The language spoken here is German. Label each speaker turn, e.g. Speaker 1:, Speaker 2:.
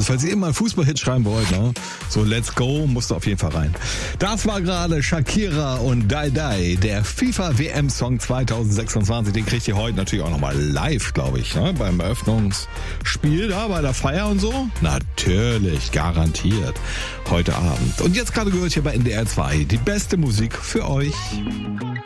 Speaker 1: Also falls ihr immer einen Fußballhit schreiben wollt, ne? So Let's Go, musst du auf jeden Fall rein. Das war gerade Shakira und Die Die, der FIFA-WM-Song 2026. Den kriegt ihr heute natürlich auch nochmal live, glaube ich, ne? Beim Eröffnungsspiel da, bei der Feier und so. Natürlich, garantiert. Heute Abend. Und jetzt gerade gehört hier bei NDR 2 die beste Musik für euch.